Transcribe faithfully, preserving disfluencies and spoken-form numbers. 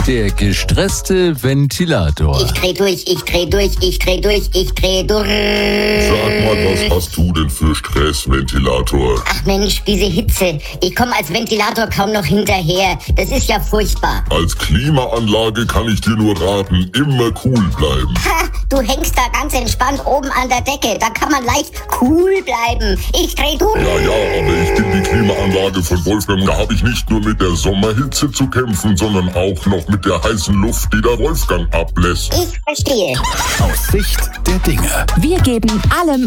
Der gestresste Ventilator. Ich dreh durch, ich dreh durch, ich dreh durch, ich dreh durch. Sag mal, was hast du denn für Stress, Ventilator? Ach Mensch, diese Hitze. Ich komme als Ventilator kaum noch hinterher. Das ist ja furchtbar. Als Klimaanlage kann ich dir nur raten, immer cool bleiben. Ha, du hängst da ganz entspannt oben an der Decke. Da kann man leicht cool bleiben. Ich dreh durch. Ja, ja, aber ich bin die Klimaanlage von Wolfgang. Da habe ich nicht nur mit der Sommerhitze zu kämpfen, sondern auch noch mit der heißen Luft, die der Wolfgang ablässt. Ich verstehe. Aus Sicht der Dinge. Wir geben allem